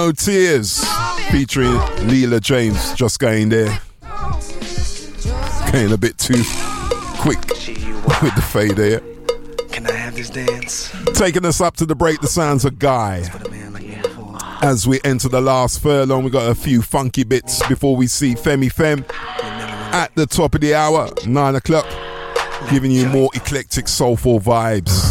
No Tears featuring Leela James, just going there. Getting a bit too quick with the fade there. Can I have this dance? Taking us up to the break, the sounds of Guy. As we enter the last furlong, we got a few funky bits before we see Femi Fem at the top of the hour, 9 o'clock, giving you more eclectic soulful vibes.